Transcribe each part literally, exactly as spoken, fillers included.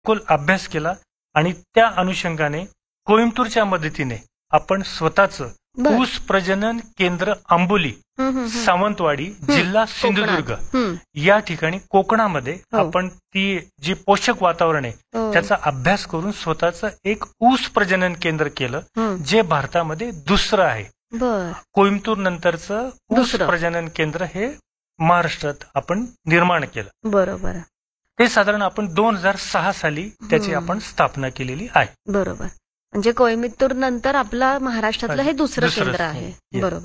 खोल अभ्यास केला आणि त्या अनुषंगाने कोइंबतूरच्या मदतीने आपण स्वतःच बर ऊस प्रजनन केंद्र आंबोली हम्म, हम्म, हम्म. सावंतवाडी जिल्हा सिंधुदुर्ग कोकणात. हम्म. या ठिकाणी कोकणामध्ये हो. आपण ती जी पोषक वातावरण आहे हो. त्याचा अभ्यास करून स्वतःच एक ऊस प्रजनन केंद्र केलं हम्म. जे भारतामध्ये दुसरं आहे. बर कोइंबतूर नंतरचं ऊस दुसरं. प्रजनन केंद्र हे महाराष्ट्रात आपण निर्माण केलं. बरोबर ते साधारण आपण दोन हजार सहा साली त्याची हम्म. आपण स्थापना केलेली आहे. बरोबर म्हणजे कोइंबतूर नंतर आपला महाराष्ट्रातलं हे दुसरं दुसरं केंद्र स्थान. आहे. Yeah. बरोबर.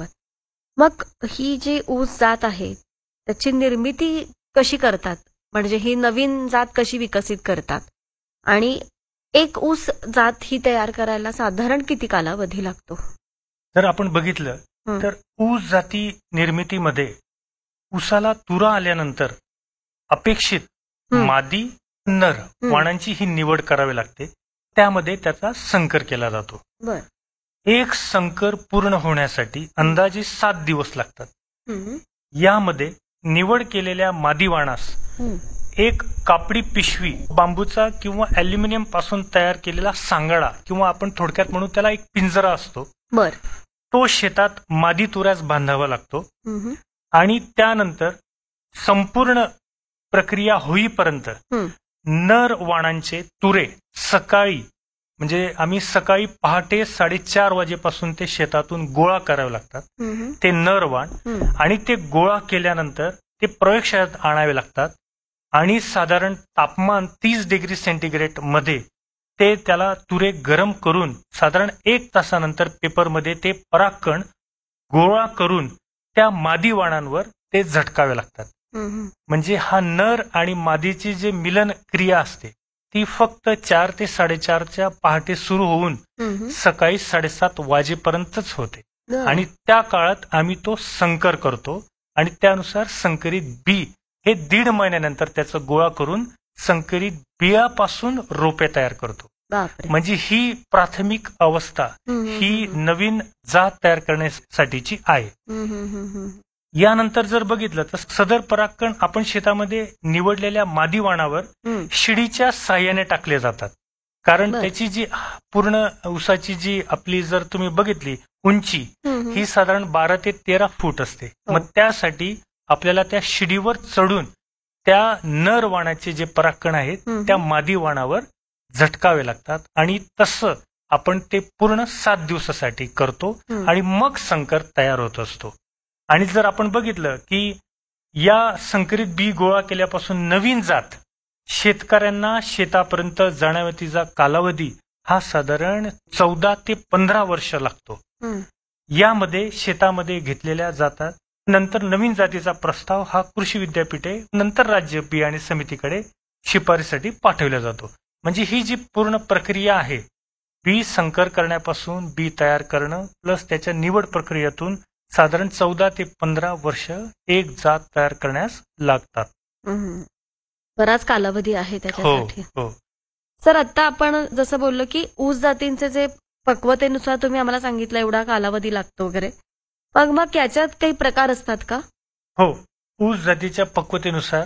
मग ही जी ऊस जात आहे त्याची निर्मिती कशी करतात, म्हणजे ही नवीन जात कशी विकसित करतात आणि एक ऊस जात ही तयार करायला साधारण किती कालावधी लागतो? जर आपण बघितलं हं. तर ऊस जाती निर्मितीमध्ये ऊसाला तुरा आल्यानंतर अपेक्षित हं. मादी नर हं. वाणांची ही निवड करावी लागते. त्यामध्ये त्याचा संकर केला जातो. बर एक संकर पूर्ण होण्यासाठी अंदाजे सात दिवस लागतात. हं. यामध्ये निवड केलेल्या मादी वाणास हं. एक कापडी पिशवी बांबूचा किंवा अल्युमिनियम पासून तयार केलेला सांगाडा किंवा आपण थोडक्यात म्हणू त्याला एक पिंजरा असतो, बर तो शेतात मादी तुऱ्यास बांधावा लागतो हं. आणि त्यानंतर संपूर्ण प्रक्रिया होईपर्यंत हं. नर वाणांचे तुरे सकाळी म्हणजे आम्ही सकाळी पहाटे साडेचार वाजेपासून ते शेतातून गोळा करावे लागतात. हं. ते नर वाण हं. आणि ते गोळा केल्यानंतर ते प्रयोगशाळेत आणावे लागतात आणि साधारण तापमान तीस डिग्री सेंटीग्रेड मध्ये ते त्याला तुरे गरम करून साधारण एक तासानंतर पेपरमध्ये ते परागकण गोळा करून त्या मादी वाणांवर ते झटकावे लागतात. हं. म्हणजे हा नर आणि मादीची जे मिलन क्रिया असते ती फक्त चार ते साडेचारच्या पहाटे सुरू होऊन हं. सकाळी साडेसात वाजेपर्यंतच होते बर. आणि त्या काळात आम्ही तो संकर करतो आणि त्यानुसार संकरित बी हे दीड महिन्यानंतर त्याचं गोळा करून संकरित बियापासून रोपे तयार करतो. बापरे. म्हणजे ही प्राथमिक अवस्था हं. ही नवीन जात तयार करण्यासाठीची आहे. हं. हं. हं. हं. यानंतर जर बघितलं तर सदर परागकण आपण शेतामध्ये निवडलेल्या मादी वाणावर हं. शिडीच्या साह्याने टाकले जातात. कारण बर. त्याची जी पूर्ण ऊसाची जी आपली जर तुम्ही बघितली उंची हं. हं. ही साधारण बारा ते तेरा फूट असते. हो. मग त्यासाठी आपल्याला त्या शिडीवर चढून त्या नर वाणाचे जे परागकण आहेत हं. त्या मादी वाणावर झटकावे लागतात आणि तसं आपण ते पूर्ण सात दिवसासाठी करतो हं. आणि मग संकर तयार होत असतो. आणि जर आपण बघितलं की या संकरित बी गोळा केल्यापासून नवीन जात शेतकऱ्यांना शेतापर्यंत जाण्यावरतीचा कालावधी हा साधारण चौदा ते पंधरा वर्ष लागतो. हं. यामध्ये शेतामध्ये घेतलेल्या जातात नंतर नवीन जातीचा प्रस्ताव हा कृषी विद्यापीठे नंतर राज्य बियाणे समितीकडे शिफारसीसाठी पाठवला जातो. म्हणजे ही जी पूर्ण प्रक्रिया आहे बी संकर करण्यापासून बी तयार करणं प्लस त्याच्या निवड प्रक्रियेतून साधारण चौदा ते पंधरा वर्ष एक जात तयार करण्यास लागतात. हं. बराच कालावधी आहे हो त्याच्यासाठी. हो सर आता आपण जसं बोललो की ऊस जातींचे जे पक्वतेनुसार तुम्ही आम्हाला सांगितलं एवढा कालावधी लागतो वगैरे, मग मग याच्यात काही प्रकार असतात का? हो ऊस जातीच्या पक्वतेनुसार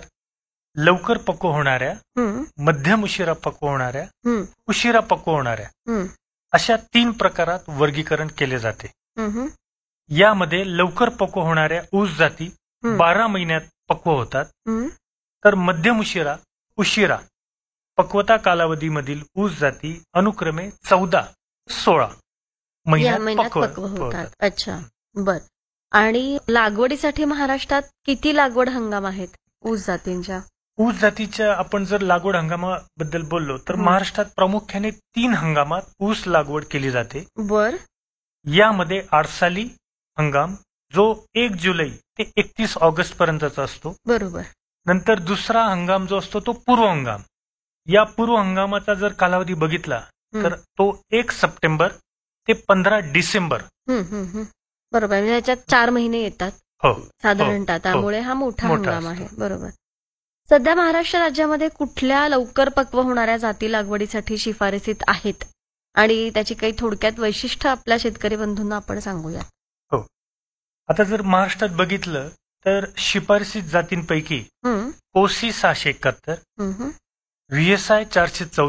लवकर पक्व होणाऱ्या, हं. मध्यम उशिरा पक्व होणाऱ्या, हं. उशिरा पक्व होणाऱ्या हं. अशा तीन प्रकारात वर्गीकरण केले जाते. हं. हं. यामध्ये लवकर पक्व होणाऱ्या ऊस जाती हं. बारा महिन्यात पक्व होतात, हं. तर मध्यम उशिरा उशिरा पक्वता कालावधीमधील ऊस जाती अनुक्रमे चौदा सोळा या महिन्यात महिन्यात पक्व पक्व होतात. होतात. अच्छा बर. आणि लागवडीसाठी महाराष्ट्रात किती लागवड हंगाम आहेत ऊस जातींच्या? ऊस जातीच्या आपण जर लागवड हंगामाबद्दल बोललो तर हं. महाराष्ट्रात प्रामुख्याने तीन हंगामात ऊस लागवड केली जाते. बर. यामध्ये आडसाली हंगाम जो एक जुलै ते एकतीस ऑगस्ट पर्यंतचा असतो. बरोबर. नंतर दुसरा हंगाम जो असतो तो पूर्व हंगाम. या पूर्व हंगामाचा जर कालावधी बघितला हं. तर तो एक सप्टेंबर ते पंधरा डिसेंबर. हं. हं. हं. बरोबर. म्हणजे याच्यात चार महिने येतात हो साधारणतः, हो, त्यामुळे हा मोठा मोठा हंगाम असतो. आहे. बरोबर. सध्या महाराष्ट्र राज्यामध्ये कुठल्या लवकर पक्व होणाऱ्या जाती लागवडीसाठी शिफारसीत आहेत आणि त्याची काही थोडक्यात वैशिष्ट्य आपल्या शेतकरी बंधूंना आपण सांगूया. हो आता जर महाराष्ट्रात बघितलं तर शिफारसीत जातींपैकी हं. ओसी सहाशे एकाहत्तर, हं. हं. व्ही एस आय चारशे चौदा